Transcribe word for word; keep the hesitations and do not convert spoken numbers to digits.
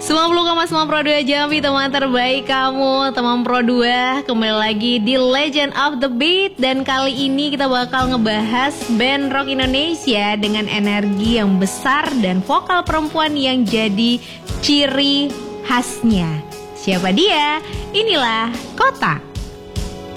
sembilan puluh koma sembilan Pro dua Jambi, teman terbaik kamu, teman Pro dua. Kembali lagi di Legend of the Beat. Dan kali ini kita bakal ngebahas band rock Indonesia dengan energi yang besar dan vokal perempuan yang jadi ciri khasnya. Siapa dia? Inilah Kota.